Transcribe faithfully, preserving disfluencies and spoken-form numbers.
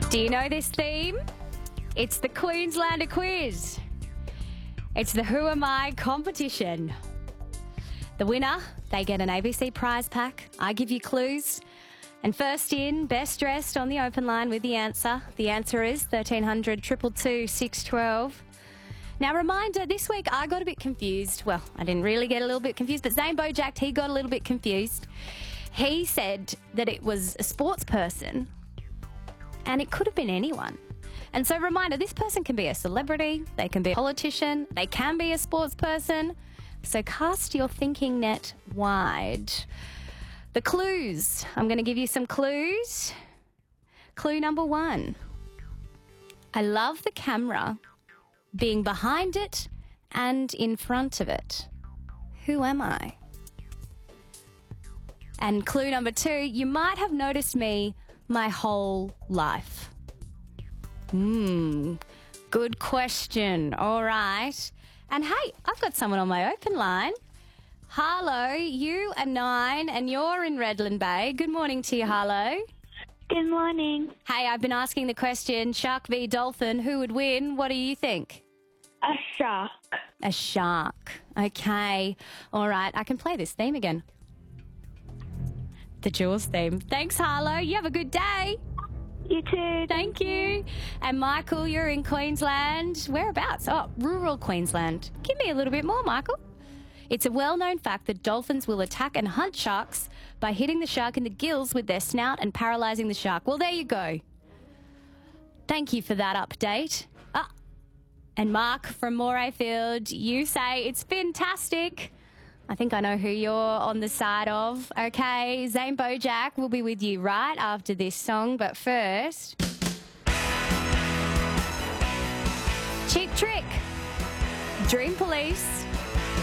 Do you know this theme? It's the Queenslander quiz. It's the Who Am I competition. The winner, they get an A B C prize pack. I give you clues. And first in, best dressed on the open line with the answer. The answer is thirteen hundred, two two two, six one two. Now, reminder, this week I got a bit confused. Well, I didn't really get a little bit confused, but Zane Bojack, he got a little bit confused. He said that it was a sports person and it could have been anyone. And so, reminder, this person can be a celebrity, they can be a politician, they can be a sports person. So cast your thinking net wide. The clues. I'm going to give you some clues. Clue number one. I love the camera being behind it and in front of it. Who am I? And clue number two, you might have noticed me my whole life. Hmm, good question. All right. And hey, I've got someone on my open line. Harlow, you are nine and you're in Redland Bay. Good morning to you, Harlow. Good morning. Hey, I've been asking the question, shark v dolphin, who would win? What do you think? A shark. A shark. Okay. All right, I can play this theme again. The Jaws theme. Thanks, Harlow. You have a good day. You too. Thank you. And Michael, you're in Queensland. Whereabouts? Oh, rural Queensland. Give me a little bit more, Michael. It's a well-known fact that dolphins will attack and hunt sharks by hitting the shark in the gills with their snout and paralysing the shark. Well, there you go. Thank you for that update. Ah, and Mark from Morayfield, you say it's fantastic. I think I know who you're on the side of. Okay, Zane Bojack will be with you right after this song, but first... Cheap Trick, Dream Police...